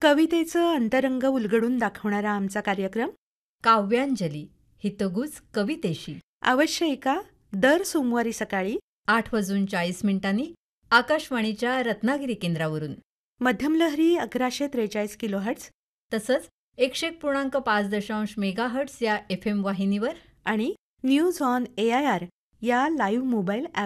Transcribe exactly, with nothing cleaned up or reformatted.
कवितेचं अंतरंग उलगडून दाखवणारा आमचा कार्यक्रम काव्यांजली हितगुज कवितेशी अवश्य ऐका दर सोमवारी सकाळी आठ वाजून चाळीस मिनिटांनी आकाशवाणीच्या रत्नागिरी केंद्रावरून, मध्यमलहरी अकराशे त्रेचाळीस किलोहर्ट्झ तसंच एकशे एक पूर्णांक पाच दशांश मेगाहर्ट्स या एफ एम वाहिनीवर आणि news on A I R या लाईव्ह मोबाईल ॲप